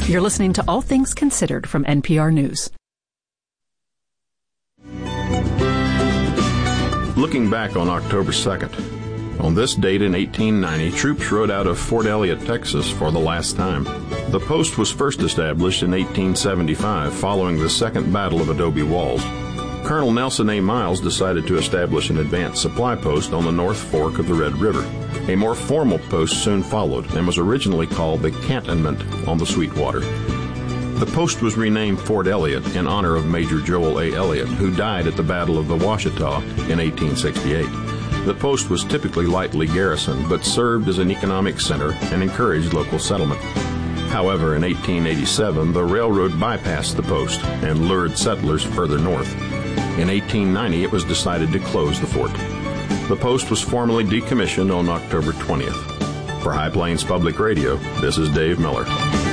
You're listening to All Things Considered from NPR News. Looking back on October 2nd, on this date in 1890, troops rode out of Fort Elliott, Texas for the last time. The post was first established in 1875 following the Second Battle of Adobe Walls. Colonel Nelson A. Miles decided to establish an advanced supply post on the North Fork of the Red River. A more formal post soon followed and was originally called the Cantonment on the Sweetwater. The post was renamed Fort Elliott in honor of Major Joel A. Elliott, who died at the Battle of the Washita in 1868. The post was typically lightly garrisoned, but served as an economic center and encouraged local settlement. However, in 1887, the railroad bypassed the post and lured settlers further north. In 1890, it was decided to close the fort. The post was formally decommissioned on October 20th. For High Plains Public Radio, this is Dave Miller.